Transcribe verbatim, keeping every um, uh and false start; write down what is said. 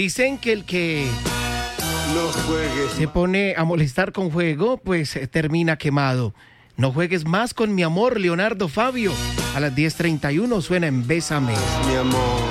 Dicen que el que No juegues. se pone a molestar con fuego, pues eh, termina quemado. No juegues más con mi amor, Leonardo Fabio. A las diez treinta y uno suena en Bésame. Mi amor.